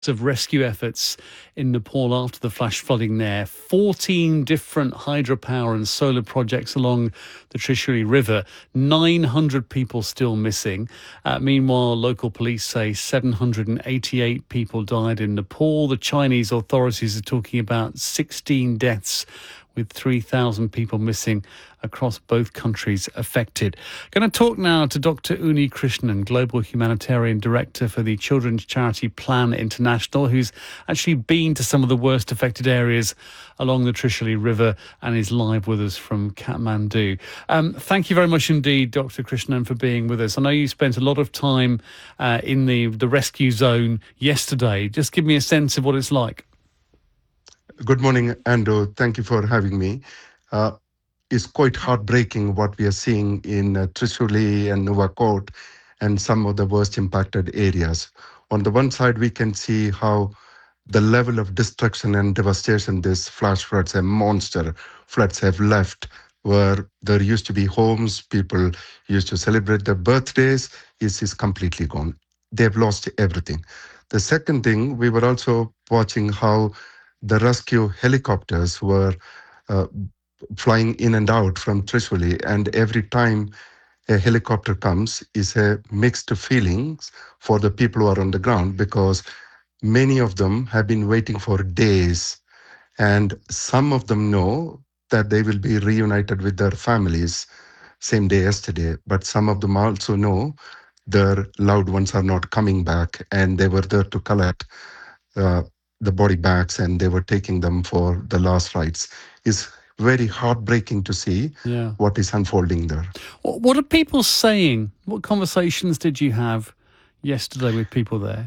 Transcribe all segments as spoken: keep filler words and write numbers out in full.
of rescue efforts in Nepal after the flash flooding there. fourteen different hydropower and solar projects along the Trishuli River. nine hundred people still missing. Uh, meanwhile, local police say seven hundred eighty-eight people died in Nepal. The Chinese authorities are talking about sixteen deaths, with three thousand people missing across both countries affected. Going to talk now to Doctor Uni Krishnan, Global Humanitarian Director for the children's charity Plan International, who's actually been to some of the worst affected areas along the Trishuli River and is live with us from Kathmandu. Um, thank you very much indeed, Doctor Krishnan, for being with us. I know you spent a lot of time uh, in the, the rescue zone yesterday. Just give me a sense of what it's like. Good morning, Andrew. Thank you for having me. Uh, it's quite heartbreaking what we are seeing in uh, Trishuli and Nuwakot and some of the worst impacted areas. On the one side, we can see how the level of destruction and devastation these flash floods and monster floods have left, where there used to be homes, people used to celebrate their birthdays, is, is completely gone. They've lost everything. The second thing, we were also watching how the rescue helicopters were uh, flying in and out from Trishuli, and every time a helicopter comes is a mixed feelings for the people who are on the ground, because many of them have been waiting for days, and some of them know that they will be reunited with their families same day yesterday, but some of them also know their loved ones are not coming back, and they were there to collect uh, the body bags, and they were taking them for the last rites. It's very heartbreaking to see yeah. what is unfolding there. What are people saying? What conversations did you have yesterday with people there?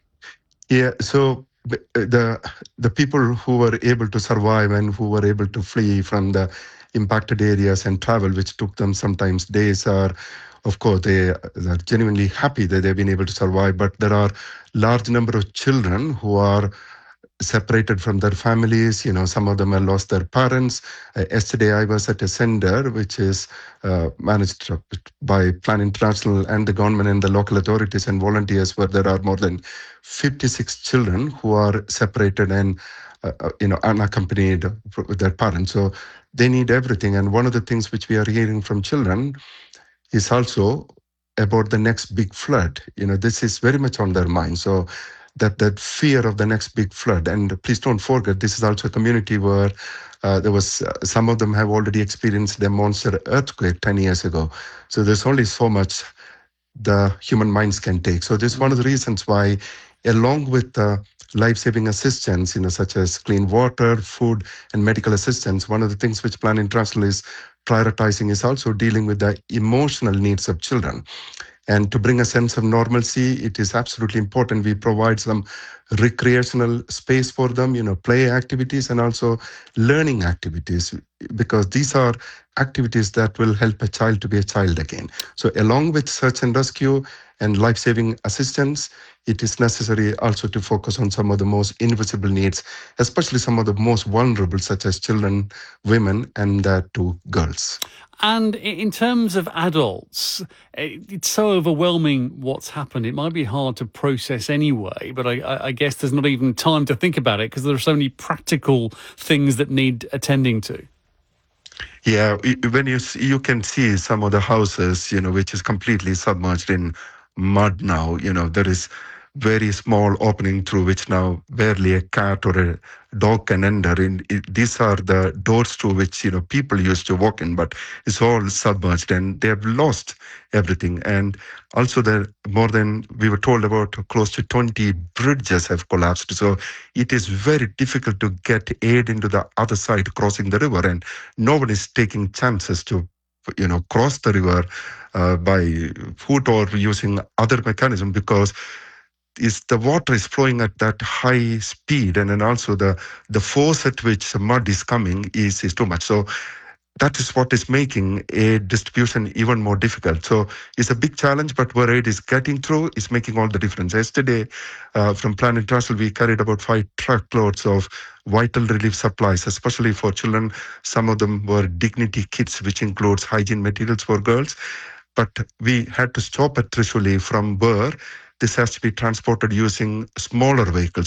Yeah, so the the people who were able to survive and who were able to flee from the impacted areas and travel, which took them sometimes days, are, of course, they are genuinely happy that they've been able to survive. But there are large number of children who are separated from their families. You know, some of them have lost their parents. Uh, yesterday, I was at a center which is uh, managed by Plan International and the government and the local authorities and volunteers, where there are more than fifty-six children who are separated and uh, you know unaccompanied with their parents. So they need everything. And one of the things which we are hearing from children is also about the next big flood. You know, this is very much on their mind. So that that fear of the next big flood. And please don't forget, this is also a community where uh, there was, uh, some of them have already experienced the monster earthquake ten years ago. So there's only so much the human minds can take. So this is one of the reasons why, along with the life-saving assistance, you know, such as clean water, food, and medical assistance, one of the things which Plan International is prioritizing is also dealing with the emotional needs of children. And to bring a sense of normalcy, it is absolutely important we provide some recreational space for them, you know, play activities and also learning activities, because these are activities that will help a child to be a child again. So along with search and rescue and life-saving assistance, it is necessary also to focus on some of the most invisible needs, especially some of the most vulnerable, such as children, women, and uh, to girls. And in terms of adults, it's so overwhelming what's happened. It might be hard to process anyway, but I, I guess there's not even time to think about it because there are so many practical things that need attending to. Yeah, when you see, you can see some of the houses, you know, which is completely submerged in mud now. You know, there is very small opening through which now barely a cat or a dog can enter. In it, these are the doors through which, you know, people used to walk in, but it's all submerged and they have lost everything. And also there more than, we were told about close to twenty bridges have collapsed. So it is very difficult to get aid into the other side crossing the river, and no one is taking chances to, you know, cross the river uh, by foot or using other mechanism, because is the water is flowing at that high speed, and then also the the force at which the mud is coming is is too much. So that is what is making aid distribution even more difficult. So it's a big challenge, but where aid is getting through is making all the difference. Yesterday, uh, from Plan International, we carried about five truckloads of vital relief supplies, especially for children. Some of them were dignity kits, which includes hygiene materials for girls. But we had to stop at Trishuli, from where this has to be transported using smaller vehicles.